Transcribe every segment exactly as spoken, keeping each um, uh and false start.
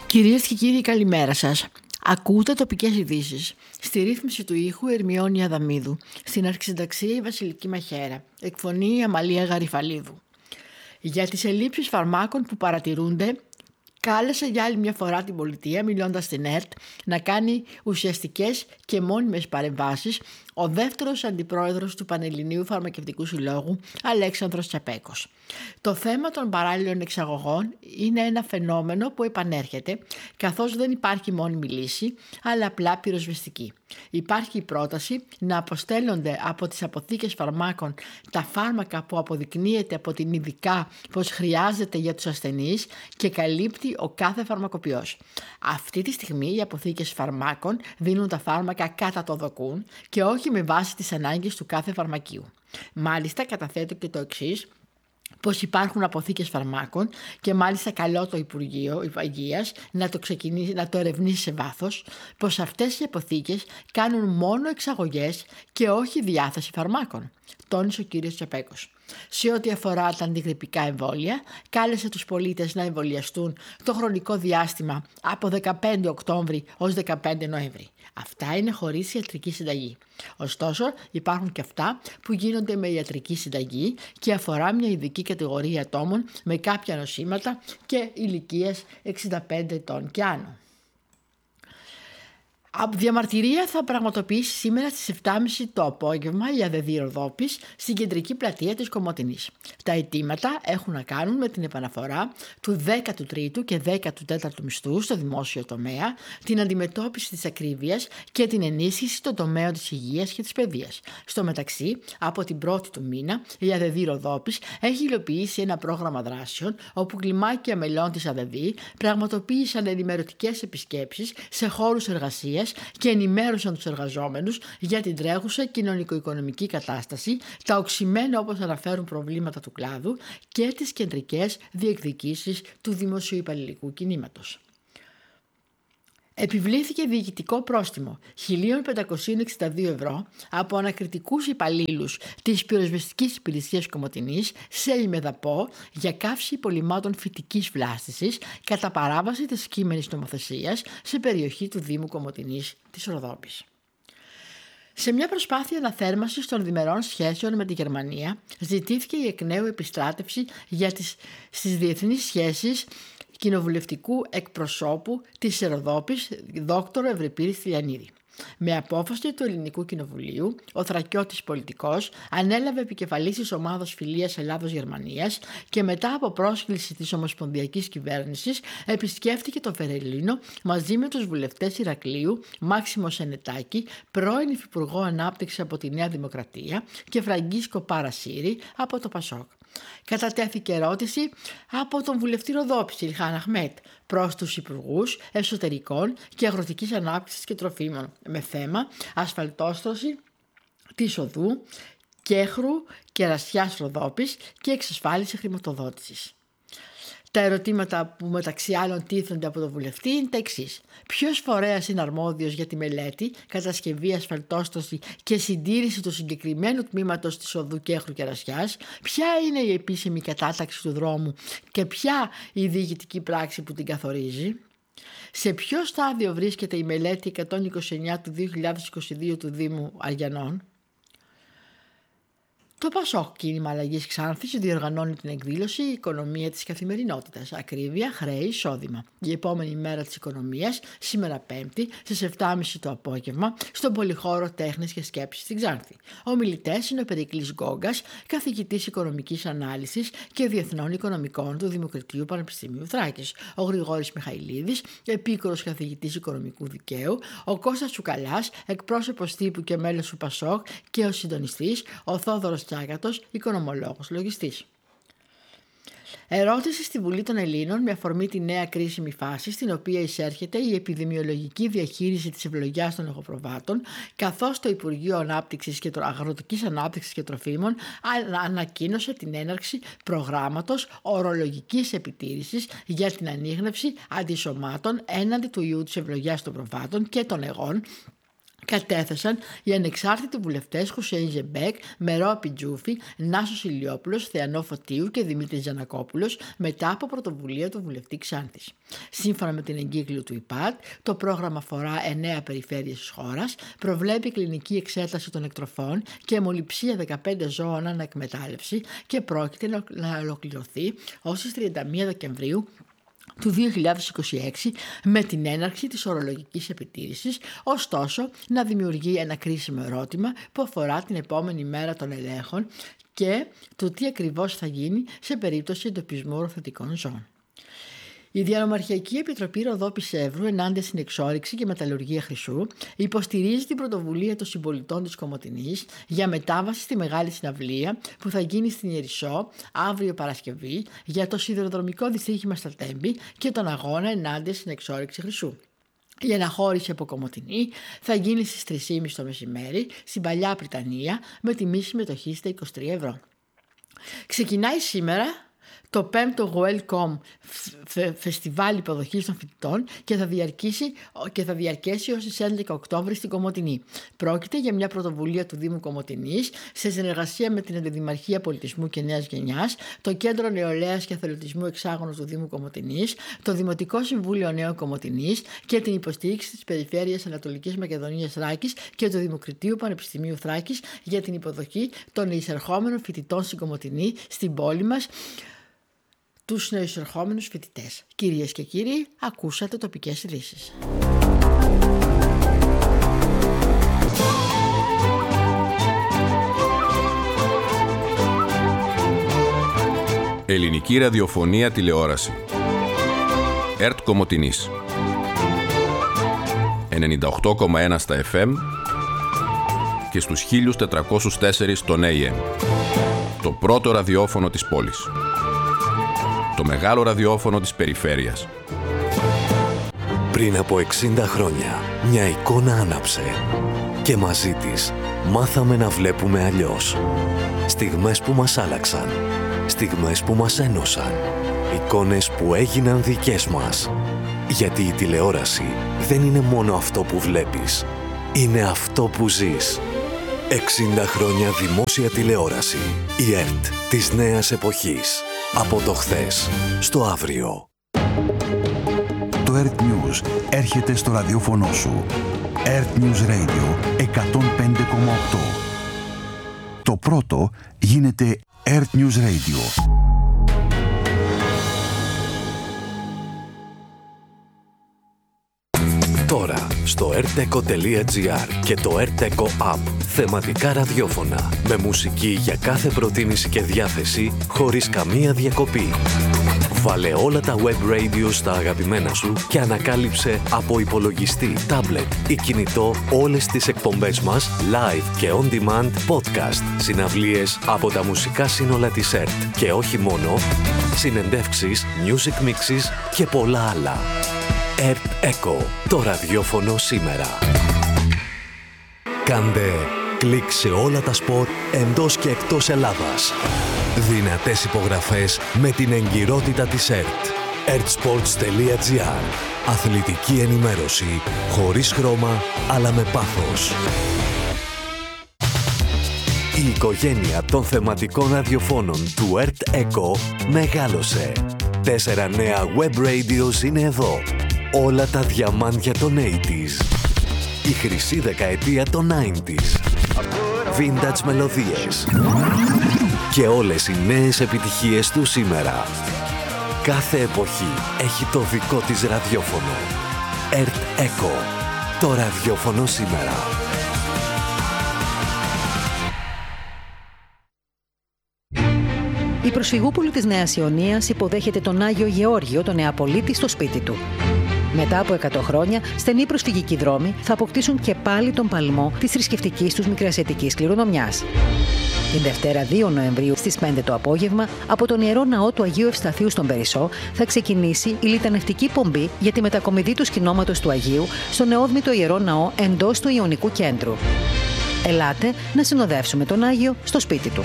Κυρίες και κύριοι, καλημέρα σας. Ακούτε τοπικές ειδήσεις. Στη ρύθμιση του ήχου Ερμιώνη Αδαμίδου. Στην αρχισυνταξία η Βασιλική Μαχαίρα. Εκφωνή η Αμαλία Γαριφαλίδου. Για τις ελλείψεις φαρμάκων που παρατηρούνται, κάλεσε για άλλη μια φορά την πολιτεία, μιλώντας στην ΕΡΤ, να κάνει ουσιαστικές και μόνιμες παρεμβάσεις ο δεύτερος αντιπρόεδρος του Πανελληνίου Φαρμακευτικού Συλλόγου, Αλέξανδρος Τσαπέκος. Το θέμα των παράλληλων εξαγωγών είναι ένα φαινόμενο που επανέρχεται, καθώς δεν υπάρχει μόνιμη λύση, αλλά απλά πυροσβεστική. Υπάρχει η πρόταση να αποστέλλονται από τις αποθήκες φαρμάκων τα φάρμακα που αποδεικνύεται από την ειδικά πως χρειάζεται για τους ασθενείς και καλύπτει ο κάθε φαρμακοποιός. Αυτή τη στιγμή οι αποθήκες φαρμάκων δίνουν τα φάρμακα κατά το δοκούν και όχι με βάση τις ανάγκες του κάθε φαρμακείου. Μάλιστα καταθέτω και το εξής, πως υπάρχουν αποθήκες φαρμάκων και μάλιστα καλό το Υπουργείο Υγείας να το, ξεκινήσει, να το ερευνήσει σε βάθος, πως αυτές οι αποθήκες κάνουν μόνο εξαγωγές και όχι διάθεση φαρμάκων, τόνισε ο κύριος Τσαπέκος. Σε ό,τι αφορά τα αντιγρυπικά εμβόλια, κάλεσε τους πολίτες να εμβολιαστούν το χρονικό διάστημα από δεκαπέντε Οκτώβρη ως δεκαπέντε Νοέμβρη. Αυτά είναι χωρίς ιατρική συνταγή. Ωστόσο, υπάρχουν και αυτά που γίνονται με ιατρική συνταγή και αφορά μια ειδική κατηγορία ατόμων με κάποια νοσήματα και ηλικίας εξήντα πέντε ετών και άνω. Διαμαρτυρία θα πραγματοποιήσει σήμερα στις επτά και μισή το απόγευμα η ΑΔΔ Ροδόπης στην κεντρική πλατεία της Κομοτηνής. Τα αιτήματα έχουν να κάνουν με την επαναφορά του δέκατου τρίτου και δέκατου τέταρτου μισθού στο δημόσιο τομέα, την αντιμετώπιση της ακρίβειας και την ενίσχυση στον τομέα της υγείας και της παιδείας. Στο μεταξύ, από την πρώτη του μήνα, η ΑΔΔ Ροδόπης έχει υλοποιήσει ένα πρόγραμμα δράσεων όπου κλιμάκια μελών της ΑΔΔ πραγματοποίησαν ενημερωτικές επισκέψεις σε χώρους εργασίας και ενημέρωσαν τους εργαζόμενους για την τρέχουσα κοινωνικο-οικονομική κατάσταση, τα οξυμένα όπως αναφέρουν προβλήματα του κλάδου και τις κεντρικές διεκδικήσεις του δημοσιοϊπαλληλικού κινήματος. Επιβλήθηκε διοικητικό πρόστιμο χίλια πεντακόσια εξήντα δύο ευρώ από ανακριτικούς υπαλλήλους της πυροσβεστικής υπηρεσίας Κομοτηνής σε ημεδαπό για καύση υπολειμμάτων φυτικής βλάστησης κατά παράβαση της κείμενης νομοθεσίας σε περιοχή του Δήμου Κομοτηνής της Ροδόπης. Σε μια προσπάθεια αναθέρμανσης των διμερών σχέσεων με τη Γερμανία, ζητήθηκε η εκ νέου επιστράτευση για τις, στις διεθνείς σχέσεις κοινοβουλευτικού εκπροσώπου της Ροδόπης, δόκτωρο Ευρυπίδη Στυλιανίδη. Με απόφαση του Ελληνικού Κοινοβουλίου, ο θρακιώτης πολιτικός ανέλαβε επικεφαλής της ομάδας φιλίας Ελλάδος-Γερμανίας και μετά από πρόσκληση της Ομοσπονδιακής Κυβέρνησης επισκέφτηκε το Βερολίνο μαζί με τους βουλευτές Ηρακλείου, Μάξιμο Σενετάκη, πρώην Υφυπουργό Ανάπτυξης από τη Νέα Δημοκρατία και Φραγκίσκο Παρασύρη από το Πασόκ. Κατατέθηκε ερώτηση από τον βουλευτή Ροδόπης Ιλχάν Αχμέτ προς τους Υπουργούς Εσωτερικών και Αγροτικής Ανάπτυξης και Τροφίμων με θέμα ασφαλτόστρωση της οδού Κέχρου Κερασιάς Ροδόπης και εξασφάλιση χρηματοδότησης. Τα ερωτήματα που μεταξύ άλλων τίθενται από τον βουλευτή είναι τα εξής. Ποιος φορέας είναι αρμόδιος για τη μελέτη, κατασκευή, ασφαλτόστρωση και συντήρηση του συγκεκριμένου τμήματος της οδού Κέχρου Κερασιάς, ποια είναι η επίσημη κατάταξη του δρόμου και ποια η διοικητική πράξη που την καθορίζει. Σε ποιο στάδιο βρίσκεται η μελέτη εκατόν είκοσι εννέα του δύο χιλιάδες είκοσι δύο του Δήμου Αργιανών. Το Πασόκ Κίνημα Αλλαγής Ξάνθης διοργανώνει την εκδήλωση «Η οικονομία της καθημερινότητας. Ακρίβεια, χρέη, εισόδημα». Η επόμενη μέρα της οικονομίας, σήμερα Πέμπτη, στις επτά και μισή το απόγευμα, στον Πολυχώρο Τέχνης και Σκέψης στην Ξάνθη. Ομιλητές είναι ο Περικλής Γκόγκας, καθηγητής οικονομικής ανάλυσης και διεθνών οικονομικών του Δημοκρατίου Πανεπιστημίου Θράκης, ο Γρηγόρης Μιχαηλίδης, επίκορος καθηγητής οικονομικού δικαίου, ο Κώστας Τσουκαλάς, εκπρόσωπος τύπου και μέλος του Πασόκ και ο συντονιστής, ο Θόδωρος Τσάκατος, οικονομολόγος, λογιστής. Ερώτηση στη Βουλή των Ελλήνων με αφορμή τη νέα κρίσιμη φάση στην οποία εισέρχεται η επιδημιολογική διαχείριση της ευλογιάς των εγωπροβάτων, καθώς το Υπουργείο Ανάπτυξης και Αγροτικής Ανάπτυξης και Τροφίμων ανακοίνωσε την έναρξη προγράμματος ορολογικής επιτήρησης για την ανίχνευση αντισωμάτων έναντι του ιού της ευλογιάς των προβάτων και των εγών κατέθεσαν οι ανεξάρτητοι βουλευτές Χουσέιν Ζεμπέκ, Μερό Πιτζούφη, Νάσος Ηλιόπουλος, Θεανό Φωτίου και Δημήτρης Γιαννακόπουλος μετά από πρωτοβουλία του βουλευτή Ξάνθης. Σύμφωνα με την εγκύκλιο του ΙΠΑΤ, το πρόγραμμα αφορά εννέα περιφέρειες της χώρας, προβλέπει κλινική εξέταση των εκτροφών και αιμοληψία δεκαπέντε ζώων ανά εκμετάλλευση και πρόκειται να ολοκληρωθεί ως τις τριάντα μία Δεκεμβρίου του δύο χιλιάδες είκοσι έξι με την έναρξη της ορολογικής επιτήρησης, ωστόσο να δημιουργεί ένα κρίσιμο ερώτημα που αφορά την επόμενη μέρα των ελέγχων και το τι ακριβώς θα γίνει σε περίπτωση εντοπισμού οροθετικών ζώων. Η Διανομαρχιακή Επιτροπή Ροδόπης Εύρου ενάντια στην εξόρυξη και μεταλλουργία χρυσού υποστηρίζει την πρωτοβουλία των συμπολιτών της Κομοτηνής για μετάβαση στη μεγάλη συναυλία που θα γίνει στην Ιερισσό αύριο Παρασκευή για το σιδηροδρομικό δυστύχημα στα Τέμπη και τον αγώνα ενάντια στην εξόρυξη χρυσού. Η αναχώρηση από Κομοτηνή θα γίνει στις τρεις και μισή το μεσημέρι στην Παλιά Πριτανία με τιμή συμμετοχή στα είκοσι τρία ευρώ. Ξεκινάει σήμερα το πέμπτο Welcome Φεστιβάλ Υποδοχής των Φοιτητών και θα, και θα διαρκέσει ως τις έντεκα Οκτώβρη στην Κομοτηνή. Πρόκειται για μια πρωτοβουλία του Δήμου Κομοτηνής σε συνεργασία με την Αντιδημαρχία Πολιτισμού και Νέας Γενιάς, το Κέντρο Νεολαίας και Αθλητισμού Εξάγωνος του Δήμου Κομοτηνής, το Δημοτικό Συμβούλιο Νέων Κομοτηνής και την υποστήριξη της Περιφέρειας Ανατολικής Μακεδονίας Θράκης και του Δημοκρατίου Πανεπιστημίου Θράκης για την υποδοχή των εισερχόμενων φοιτητών στην Κομοτηνή, στην πόλη μας, τους νεοεισερχόμενους φοιτητές. Κυρίες και κύριοι, ακούσατε τοπικές ειδήσεις. Ελληνική ραδιοφωνία τηλεόραση. ΕΡΤ Κομοτηνής ενενήντα οκτώ κόμμα ένα στα εφ εμ και στους χίλια τετρακόσια τέσσερα στον έι εμ. Το πρώτο ραδιόφωνο της πόλης. Το μεγάλο ραδιόφωνο της περιφέρειας. Πριν από εξήντα χρόνια, μια εικόνα άναψε και μαζί της μάθαμε να βλέπουμε αλλιώς. Στιγμές που μας άλλαξαν, στιγμές που μας ένωσαν, εικόνες που έγιναν δικές μας. Γιατί η τηλεόραση δεν είναι μόνο αυτό που βλέπεις, είναι αυτό που ζεις. εξήντα χρόνια δημόσια τηλεόραση. Η ΕΡΤ της νέας εποχής. Από το χθες στο αύριο. Το ΕΡΤ News έρχεται στο ραδιόφωνο σου. ΕΡΤ News Radio εκατόν πέντε κόμμα οκτώ. Το πρώτο γίνεται ΕΡΤ News Radio. Τώρα στο erteco τελεία gr και το Erteco App θεματικά ραδιόφωνα με μουσική για κάθε προτίμηση και διάθεση χωρίς καμία διακοπή. Βάλε όλα τα web radio στα αγαπημένα σου και ανακάλυψε από υπολογιστή, τάμπλετ ή κινητό όλες τις εκπομπές μας live και on demand podcast, συναυλίες από τα μουσικά σύνολα της ΕΡΤ και όχι μόνο, συνεντεύξεις, music mixes και πολλά άλλα. Erteco, το ραδιόφωνο σήμερα. Κάντε κλικ σε όλα τα σποτ εντός και εκτός Ελλάδας. Δυνατές υπογραφές με την εγκυρότητα της ΕΡΤ. ερτsports τελεία gr. Αθλητική ενημέρωση χωρίς χρώμα αλλά με πάθος. Η οικογένεια των θεματικών ραδιοφώνων του Erteco μεγάλωσε. Τέσσερα νέα web radios είναι εδώ. Όλα τα διαμάντια των ογδόντα. Η χρυσή δεκαετία των ενενήντα. Vintage μελωδίες. Και όλες οι νέες επιτυχίες του σήμερα. Κάθε εποχή έχει το δικό της ραδιόφωνο. Erteco, το ραδιόφωνο σήμερα. Η προσφυγούπολη της Νέας Ιωνίας υποδέχεται τον Άγιο Γεώργιο, τον νεαπολίτη, στο σπίτι του. Μετά από εκατό χρόνια, στενοί προσφυγικοί δρόμοι θα αποκτήσουν και πάλι τον παλμό της θρησκευτικής τους μικρασιατικής κληρονομιάς. Την Δευτέρα δύο Νοεμβρίου στις πέντε το απόγευμα, από τον Ιερό Ναό του Αγίου Ευσταθείου στον Περισσό, θα ξεκινήσει η λιτανευτική πομπή για τη μετακομιδή του σκηνώματος του Αγίου στο νεόδμητο Ιερό Ναό εντός του Ιωνικού Κέντρου. Ελάτε να συνοδεύσουμε τον Άγιο στο σπίτι του.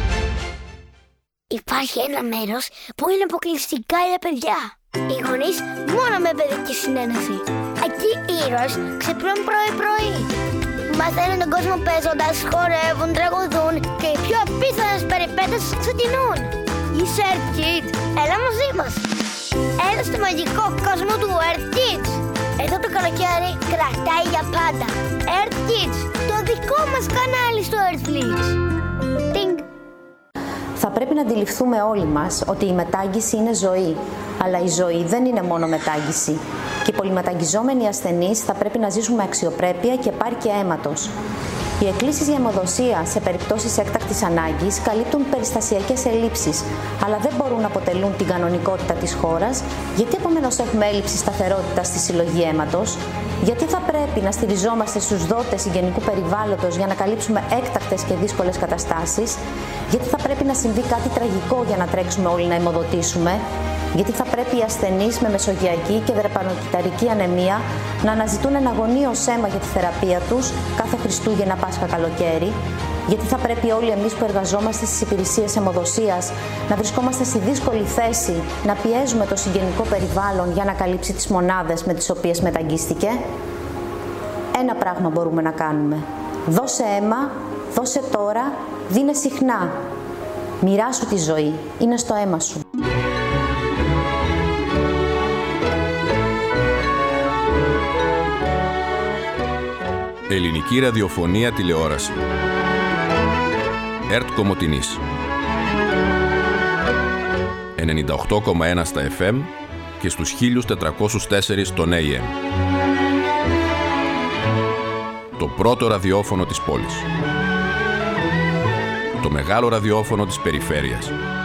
Υπάρχει ένα μέρος που είναι αποκλειστικά για παιδιά. Οι γονείς μόνο με παιδική συνένεση. Εκεί οι ήρωες ξυπνούν πρωί-πρωί. Μαθαίνουν τον κόσμο παίζοντας, χορεύουν, τραγουδούν και οι πιο απίθανες περιπέτειες ξεκινούν. Είσαι Earth Kid, έλα μαζί μας. Έλα στο μαγικό κόσμο του Earth Kids. Εδώ το καλοκαίρι κρατάει για πάντα. Earth Kids, το δικό μας κανάλι στο Earthflix. Τινγκ. Θα πρέπει να αντιληφθούμε όλοι μας ότι η μετάγγιση είναι ζωή, αλλά η ζωή δεν είναι μόνο μετάγγιση. Και οι πολυμεταγγιζόμενοι ασθενείς θα πρέπει να ζήσουν με αξιοπρέπεια και επάρκεια αίματος. Οι εκκλήσεις για αιμοδοσία σε περιπτώσεις έκτακτης ανάγκης καλύπτουν περιστασιακές ελλείψεις, αλλά δεν μπορούν να αποτελούν την κανονικότητα της χώρας, γιατί επομένως έχουμε έλλειψη σταθερότητας στη συλλογή αίματος, γιατί θα πρέπει να στηριζόμαστε στους δότες συγγενικού περιβάλλοντος για να καλύψουμε έκτακτες και δύσκολες καταστάσεις, γιατί θα πρέπει να συμβεί κάτι τραγικό για να τρέξουμε όλοι να αιμοδοτήσουμε, γιατί θα πρέπει οι ασθενείς με μεσογειακή και δρεπανοκυταρική ανεμία να αναζητούν εναγωνίως αίμα για τη θεραπεία τους κάθε Χριστούγεννα, Πάσχα, καλοκαίρι, γιατί θα πρέπει όλοι εμείς που εργαζόμαστε στις υπηρεσίες αιμοδοσίας να βρισκόμαστε στη δύσκολη θέση να πιέζουμε το συγγενικό περιβάλλον για να καλύψει τις μονάδες με τις οποίες μεταγγίστηκε. Ένα πράγμα μπορούμε να κάνουμε. Δώσε αίμα, δώσε τώρα, δίνε συχνά. Μοιράσου τη ζωή, είναι στο αίμα σου. Ελληνική ραδιοφωνία τηλεόραση. ΕΡΤ Κομοτηνής. ενενήντα οκτώ κόμμα ένα στα εφ εμ και στους χίλια τετρακόσια τέσσερα στον έι εμ. Το πρώτο ραδιόφωνο της πόλης. Το μεγάλο ραδιόφωνο της περιφέρειας.